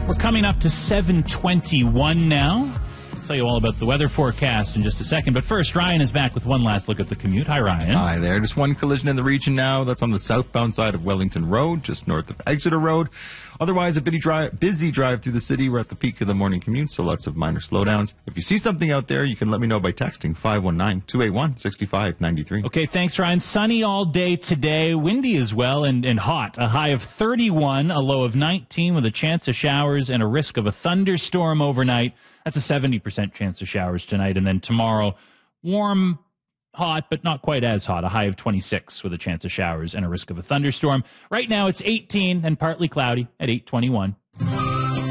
We're coming up to 7:21 now. I'll tell you all about the weather forecast in just a second. But first, Ryan is back with one last look at the commute. Hi, Ryan. Hi there. Just one collision in the region now. That's on the southbound side of Wellington Road, just north of Exeter Road. Otherwise, a busy drive through the city. We're at the peak of the morning commute, so lots of minor slowdowns. If you see something out there, you can let me know by texting 519-281-6593. Okay, thanks, Ryan. Sunny all day today. Windy as well and hot. A high of 31, a low of 19 with a chance of showers and a risk of a thunderstorm overnight. That's a 70% chance of showers tonight. And then tomorrow, warm, hot, but not quite as hot. A high of 26 with a chance of showers and a risk of a thunderstorm. Right now, it's 18 and partly cloudy at 8:21.